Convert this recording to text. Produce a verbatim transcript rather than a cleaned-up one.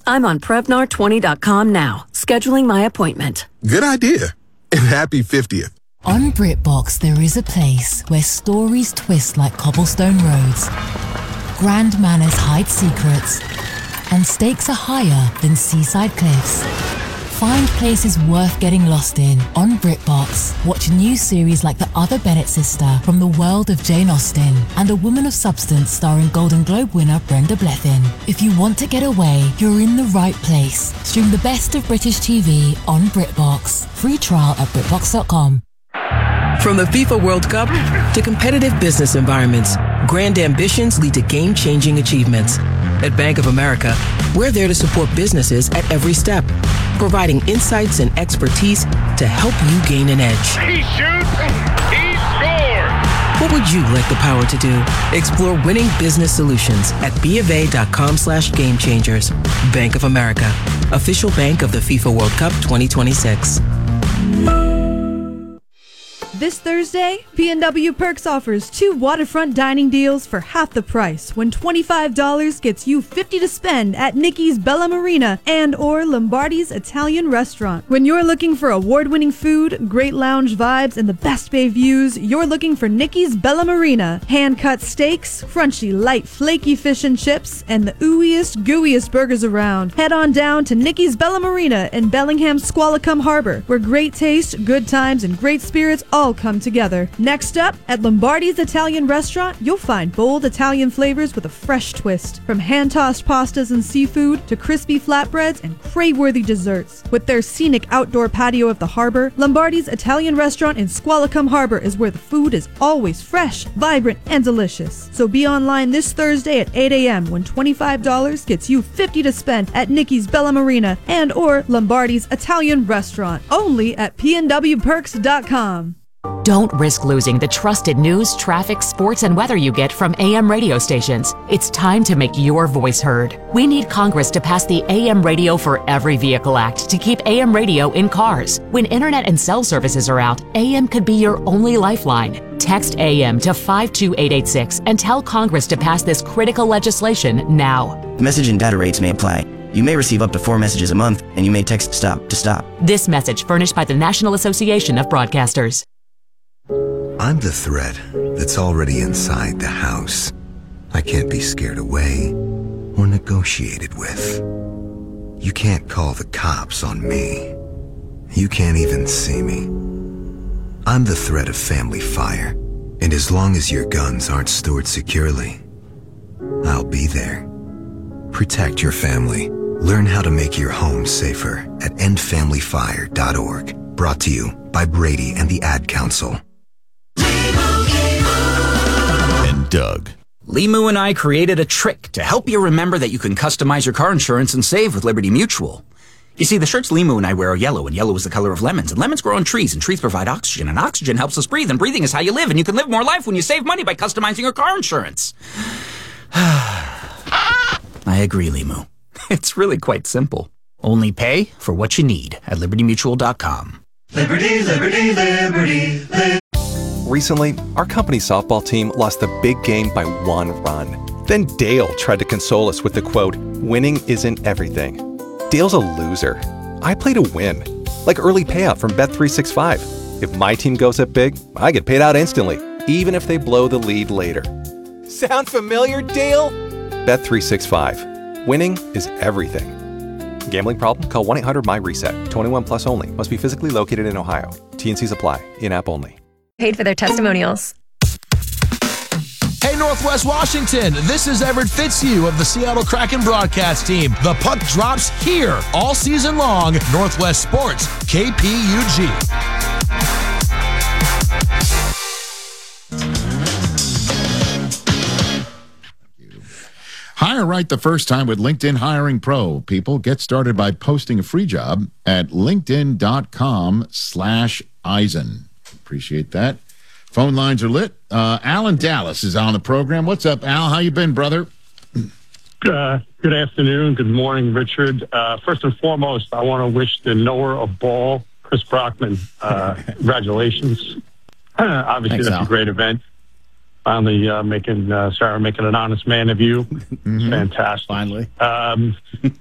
I'm on Prevnar twenty dot com now, scheduling my appointment. Good idea. And happy fiftieth. On BritBox, there is a place where stories twist like cobblestone roads, grand manners hide secrets, and stakes are higher than seaside cliffs. Find places worth getting lost in on BritBox. Watch new series like The Other Bennett Sister from the world of Jane Austen and A Woman of Substance starring Golden Globe winner Brenda Blethyn. If you want to get away, you're in the right place. Stream the best of British T V on BritBox. Free trial at BritBox dot com. From the FIFA World Cup to competitive business environments, grand ambitions lead to game-changing achievements. At Bank of America, we're there to support businesses at every step, providing insights and expertise to help you gain an edge. He shoots, he scores! What would you like the power to do? Explore winning business solutions at BofA.com slash game changers. Bank of America, official bank of the FIFA World Cup twenty twenty-six. This Thursday, P and W Perks offers two waterfront dining deals for half the price when twenty-five dollars gets you fifty dollars to spend at Nikki's Bella Marina and or Lombardi's Italian Restaurant. When you're looking for award-winning food, great lounge vibes, and the best bay views, you're looking for Nikki's Bella Marina. Hand-cut steaks, crunchy, light, flaky fish and chips, and the ooeyest, gooeyest burgers around. Head on down to Nikki's Bella Marina in Bellingham Squalicum Harbor, where great taste, good times, and great spirits all come together. Next up, at Lombardi's Italian Restaurant, you'll find bold Italian flavors with a fresh twist. From hand-tossed pastas and seafood to crispy flatbreads and crave-worthy desserts. With their scenic outdoor patio of the harbor, Lombardi's Italian Restaurant in Squalicum Harbor is where the food is always fresh, vibrant, and delicious. So be online this Thursday at eight a.m. when twenty-five dollars gets you fifty dollars to spend at Nikki's Bella Marina and or Lombardi's Italian Restaurant. Only at P N W Perks dot com. Don't risk losing the trusted news, traffic, sports, and weather you get from A M radio stations. It's time to make your voice heard. We need Congress to pass the A M Radio for Every Vehicle Act to keep A M radio in cars. When internet and cell services are out, A M could be your only lifeline. Text A M to five two eight eight six and tell Congress to pass this critical legislation now. Message and data rates may apply. You may receive up to four messages a month, and you may text STOP to stop. This message furnished by the National Association of Broadcasters. I'm the threat that's already inside the house. I can't be scared away or negotiated with. You can't call the cops on me. You can't even see me. I'm the threat of family fire, and as long as your guns aren't stored securely, I'll be there. Protect your family. Learn how to make your home safer at end family fire dot org. Brought to you by Brady and the Ad Council. And Doug. Limu and I created a trick to help you remember that you can customize your car insurance and save with Liberty Mutual. You see, the shirts Limu and I wear are yellow, and yellow is the color of lemons, and lemons grow on trees, and trees provide oxygen, and oxygen helps us breathe, and breathing is how you live, and you can live more life when you save money by customizing your car insurance. I agree, Limu. It's really quite simple. Only pay for what you need at liberty mutual dot com. Liberty, liberty, liberty, liberty. Recently, our company's softball team lost the big game by one run. Then Dale tried to console us with the quote, "Winning isn't everything." Dale's a loser. I play to win. Like early payout from Bet three sixty-five. If my team goes up big, I get paid out instantly, even if they blow the lead later. Sound familiar, Dale? Bet three sixty-five. Winning is everything. Gambling problem? Call one eight hundred M Y reset. twenty-one plus only. Must be physically located in Ohio. T and C's apply. In-app only. Paid for their testimonials. Hey, Northwest Washington, this is Everett Fitzhugh of the Seattle Kraken broadcast team. The puck drops here all season long. Northwest Sports, K P U G. Hire right the first time with LinkedIn Hiring Pro. People, get started by posting a free job at linkedin.com slash Eisen. Appreciate that. Phone lines are lit. Uh, Alan Dallas is on the program. What's up, Al? How you been, brother? Uh, good afternoon. Good morning, Richard. Uh, first and foremost, I want to wish the knower of ball, Chris Brockman, uh, congratulations. Obviously, Thanks, that's Al. a great event. Finally uh, making, uh, Sarah making an honest man of you. Mm-hmm. Fantastic. Finally. Um,